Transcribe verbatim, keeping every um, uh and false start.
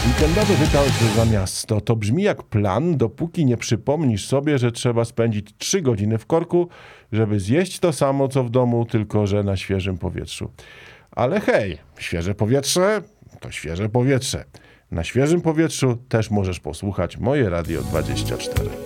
Weekendowy wypad za miasto to brzmi jak plan, dopóki nie przypomnisz sobie, że trzeba spędzić trzy godziny w korku, żeby zjeść to samo co w domu, tylko że na świeżym powietrzu. Ale hej, świeże powietrze to świeże powietrze. Na świeżym powietrzu też możesz posłuchać Moje Radio dwadzieścia cztery.